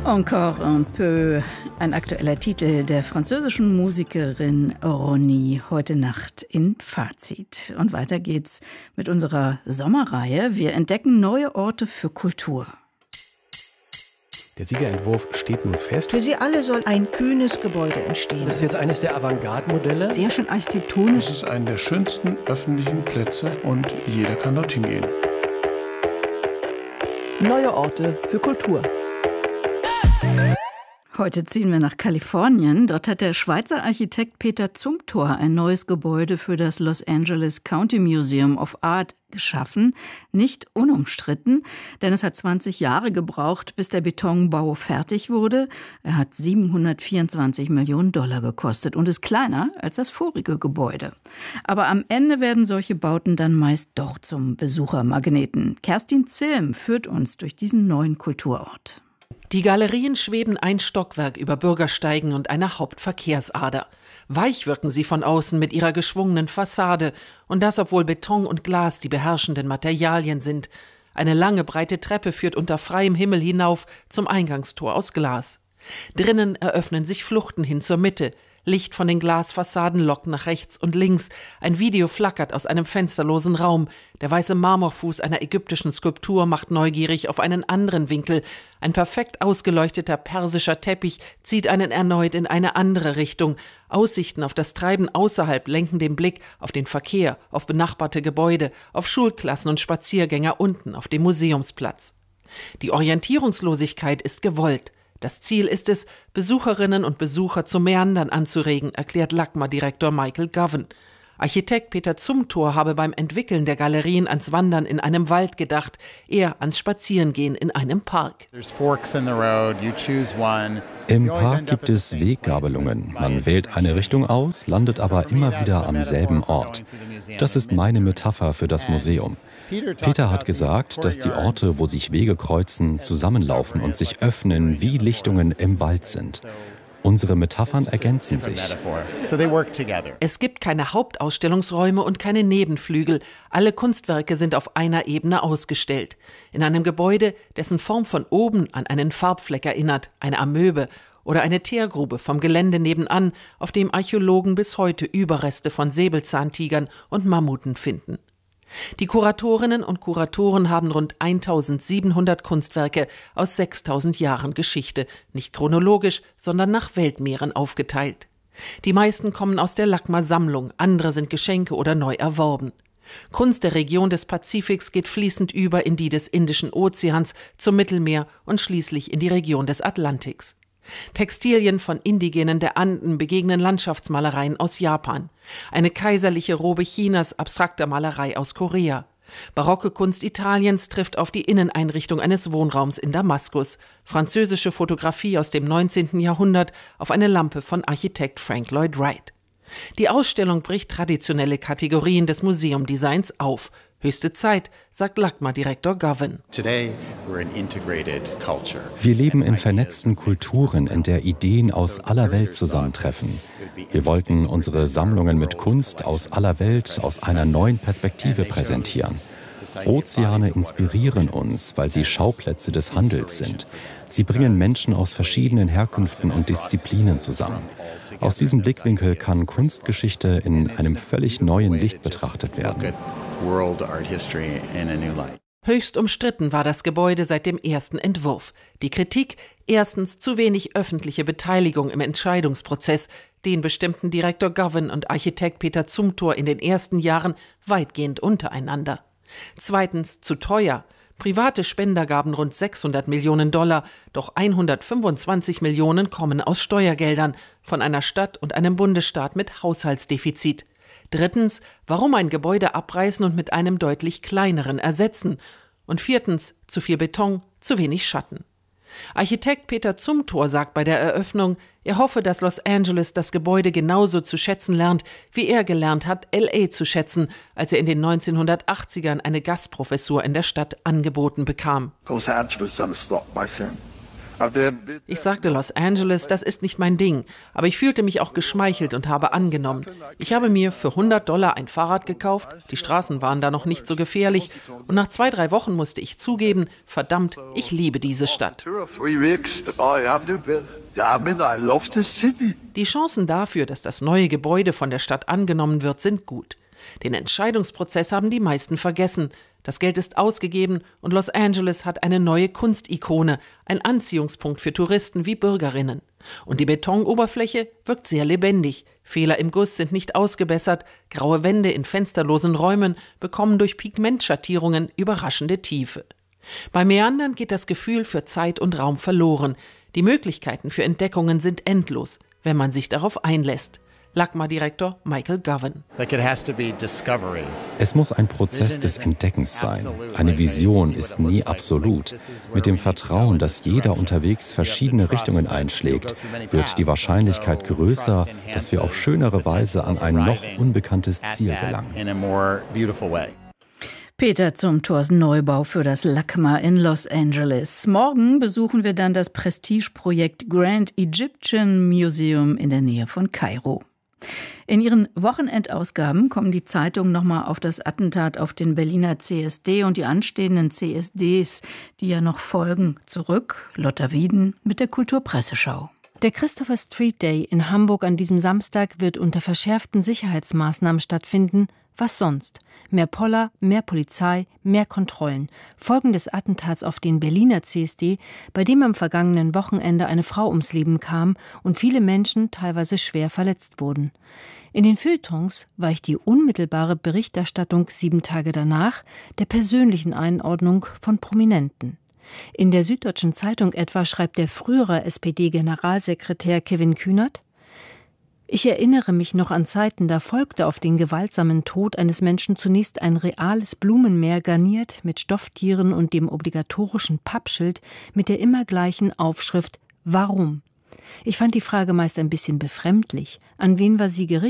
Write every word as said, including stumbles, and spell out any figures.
Encore un peu, ein aktueller Titel der französischen Musikerin Roni, heute Nacht in Fazit. Und weiter geht's mit unserer Sommerreihe. Wir entdecken neue Orte für Kultur. Der Siegerentwurf steht nun fest. Für sie alle soll ein kühnes Gebäude entstehen. Das ist jetzt eines der Avantgarde-Modelle. Sehr schön architektonisch. Es ist einer der schönsten öffentlichen Plätze und jeder kann dorthin gehen. Neue Orte für Kultur. Heute ziehen wir nach Kalifornien. Dort hat der Schweizer Architekt Peter Zumthor ein neues Gebäude für das Los Angeles County Museum of Art geschaffen. Nicht unumstritten, denn es hat zwanzig Jahre gebraucht, bis der Betonbau fertig wurde. Er hat siebenhundertvierundzwanzig Millionen Dollar gekostet und ist kleiner als das vorige Gebäude. Aber am Ende werden solche Bauten dann meist doch zum Besuchermagneten. Kerstin Zilm führt uns durch diesen neuen Kulturort. Die Galerien schweben ein Stockwerk über Bürgersteigen und einer Hauptverkehrsader. Weich wirken sie von außen mit ihrer geschwungenen Fassade. Und das, obwohl Beton und Glas die beherrschenden Materialien sind. Eine lange, breite Treppe führt unter freiem Himmel hinauf zum Eingangstor aus Glas. Drinnen eröffnen sich Fluchten hin zur Mitte. Licht von den Glasfassaden lockt nach rechts und links. Ein Video flackert aus einem fensterlosen Raum. Der weiße Marmorfuß einer ägyptischen Skulptur macht neugierig auf einen anderen Winkel. Ein perfekt ausgeleuchteter persischer Teppich zieht einen erneut in eine andere Richtung. Aussichten auf das Treiben außerhalb lenken den Blick auf den Verkehr, auf benachbarte Gebäude, auf Schulklassen und Spaziergänger unten auf dem Museumsplatz. Die Orientierungslosigkeit ist gewollt. Das Ziel ist es, Besucherinnen und Besucher zum Meandern anzuregen, erklärt LACMA-Direktor Michael Govan. Architekt Peter Zumthor habe beim Entwickeln der Galerien ans Wandern in einem Wald gedacht, eher ans Spazierengehen in einem Park. Im Park gibt es Weggabelungen. Man wählt eine Richtung aus, landet aber immer wieder am selben Ort. Das ist meine Metapher für das Museum. Peter hat gesagt, dass die Orte, wo sich Wege kreuzen, zusammenlaufen und sich öffnen, wie Lichtungen im Wald sind. Unsere Metaphern ergänzen sich. Es gibt keine Hauptausstellungsräume und keine Nebenflügel. Alle Kunstwerke sind auf einer Ebene ausgestellt. In einem Gebäude, dessen Form von oben an einen Farbfleck erinnert, eine Amöbe oder eine Teergrube vom Gelände nebenan, auf dem Archäologen bis heute Überreste von Säbelzahntigern und Mammuten finden. Die Kuratorinnen und Kuratoren haben rund eintausendsiebenhundert Kunstwerke aus sechstausend Jahren Geschichte, nicht chronologisch, sondern nach Weltmeeren aufgeteilt. Die meisten kommen aus der LACMA-Sammlung, andere sind Geschenke oder neu erworben. Kunst der Region des Pazifiks geht fließend über in die des Indischen Ozeans, zum Mittelmeer und schließlich in die Region des Atlantiks. Textilien von Indigenen der Anden begegnen Landschaftsmalereien aus Japan. Eine kaiserliche Robe Chinas abstrakter Malerei aus Korea. Barocke Kunst Italiens trifft auf die Inneneinrichtung eines Wohnraums in Damaskus. Französische Fotografie aus dem neunzehnten Jahrhundert auf eine Lampe von Architekt Frank Lloyd Wright. Die Ausstellung bricht traditionelle Kategorien des Museumdesigns auf. Höchste Zeit, sagt LACMA-Direktor Govan. Wir leben in vernetzten Kulturen, in der Ideen aus aller Welt zusammentreffen. Wir wollten unsere Sammlungen mit Kunst aus aller Welt aus einer neuen Perspektive präsentieren. Ozeane inspirieren uns, weil sie Schauplätze des Handels sind. Sie bringen Menschen aus verschiedenen Herkünften und Disziplinen zusammen. Aus diesem Blickwinkel kann Kunstgeschichte in einem völlig neuen Licht betrachtet werden. Höchst umstritten war das Gebäude seit dem ersten Entwurf. Die Kritik: erstens zu wenig öffentliche Beteiligung im Entscheidungsprozess. Den bestimmten Direktor Govan und Architekt Peter Zumthor in den ersten Jahren weitgehend untereinander. Zweitens zu teuer. Private Spender gaben rund sechshundert Millionen Dollar, doch hundertfünfundzwanzig Millionen kommen aus Steuergeldern von einer Stadt und einem Bundesstaat mit Haushaltsdefizit. Drittens, warum ein Gebäude abreißen und mit einem deutlich kleineren ersetzen? Und viertens, zu viel Beton, zu wenig Schatten. Architekt Peter Zumthor sagt bei der Eröffnung, er hoffe, dass Los Angeles das Gebäude genauso zu schätzen lernt, wie er gelernt hat, L A zu schätzen, als er in den neunzehnhundertachtzigern eine Gastprofessur in der Stadt angeboten bekam. Los Angeles understood my film. Ich sagte Los Angeles, das ist nicht mein Ding, aber ich fühlte mich auch geschmeichelt und habe angenommen. Ich habe mir für hundert Dollar ein Fahrrad gekauft, die Straßen waren da noch nicht so gefährlich und nach zwei, drei Wochen musste ich zugeben, verdammt, ich liebe diese Stadt. Die Chancen dafür, dass das neue Gebäude von der Stadt angenommen wird, sind gut. Den Entscheidungsprozess haben die meisten vergessen. Das Geld ist ausgegeben und Los Angeles hat eine neue Kunstikone, ein Anziehungspunkt für Touristen wie Bürgerinnen. Und die Betonoberfläche wirkt sehr lebendig. Fehler im Guss sind nicht ausgebessert, graue Wände in fensterlosen Räumen bekommen durch Pigmentschattierungen überraschende Tiefe. Bei Meandern geht das Gefühl für Zeit und Raum verloren. Die Möglichkeiten für Entdeckungen sind endlos, wenn man sich darauf einlässt. LACMA-Direktor Michael Govan. Es muss ein Prozess des Entdeckens sein. Eine Vision ist nie absolut. Mit dem Vertrauen, dass jeder unterwegs verschiedene Richtungen einschlägt, wird die Wahrscheinlichkeit größer, dass wir auf schönere Weise an ein noch unbekanntes Ziel gelangen. Peter Zumthors Neubau für das LACMA in Los Angeles. Morgen besuchen wir dann das Prestigeprojekt Grand Egyptian Museum in der Nähe von Kairo. In ihren Wochenendausgaben kommen die Zeitungen nochmal auf das Attentat auf den Berliner C S D und die anstehenden C S Ds, die ja noch folgen, zurück. Lotta Wieden mit der Kulturpresseschau. Der Christopher Street Day in Hamburg an diesem Samstag wird unter verschärften Sicherheitsmaßnahmen stattfinden. Was sonst? Mehr Poller, mehr Polizei, mehr Kontrollen. Folgen des Attentats auf den Berliner C S D, bei dem am vergangenen Wochenende eine Frau ums Leben kam und viele Menschen teilweise schwer verletzt wurden. In den Feuilletons weicht die unmittelbare Berichterstattung sieben Tage danach der persönlichen Einordnung von Prominenten. In der Süddeutschen Zeitung etwa schreibt der frühere S P D-Generalsekretär Kevin Kühnert: Ich erinnere mich noch an Zeiten, da folgte auf den gewaltsamen Tod eines Menschen zunächst ein reales Blumenmeer garniert mit Stofftieren und dem obligatorischen Pappschild mit der immer gleichen Aufschrift »Warum?« Ich fand die Frage meist ein bisschen befremdlich. An wen war sie gerichtet?